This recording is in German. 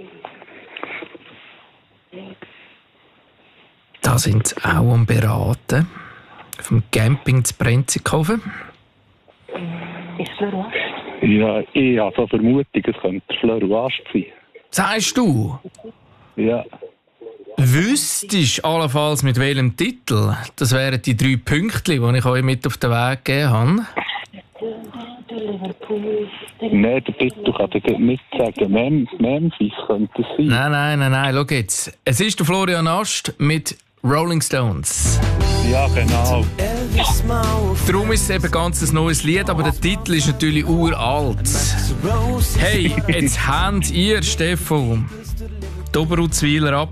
Da sind sie auch am Beraten. Vom Camping zu Brenzikofen. Ist Fleur Ast? Ja, ich habe so Vermutung, es könnte Fleur Ast sein. Sagst du? Ja. Wüsstest allenfalls mit welchem Titel? Das wären die 3 Pünktchen, die ich euch mit auf den Weg gegeben habe. Nein, der Titel kann ich nicht sagen. Memphis könnte es sein. Nein, schau jetzt. Es ist der Florian Ast mit Rolling Stones. Ja, genau. Darum ist es eben ganz ein neues Lied, aber der Titel ist natürlich uralt. Hey, jetzt habt ihr, Steffo, die Oberuzwiler ab.